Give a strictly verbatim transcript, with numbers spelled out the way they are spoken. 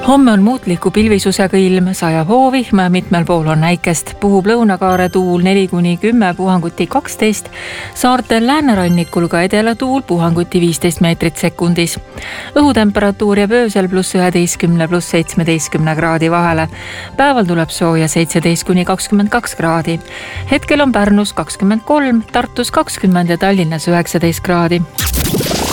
Homme on muutliku pilvisusega ilm, sajab hoovihm, mitmel pool on näikest, puhub lõunakaare tuul neli kuni kümme, puhanguti kaksteist, saartel läänerannikul ka edelatuul puhanguti viisteist meetrit sekundis. Õhutemperatuur jääb öösel pluss üheteistkümne pluss seitsmeteistkümne kraadi vahele. Päeval tuleb sooja seitseteist kuni kakskümmend kaks kraadi. Hetkel on Pärnus kakskümmend kolm, Tartus kakskümmend ja Tallinnas üheksateist kraadi.